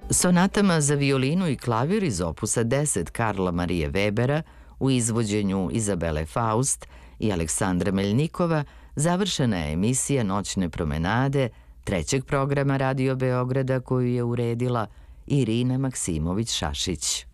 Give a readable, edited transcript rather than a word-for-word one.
Sonatama za violinu i klavir iz opusa 10 Karla Marije Webera u izvođenju Izabele Faust i Aleksandra Meljnikova završena je emisija Noćne promenade trećeg programa Radio Beograda koju je uredila Irina Maksimović-Šašić.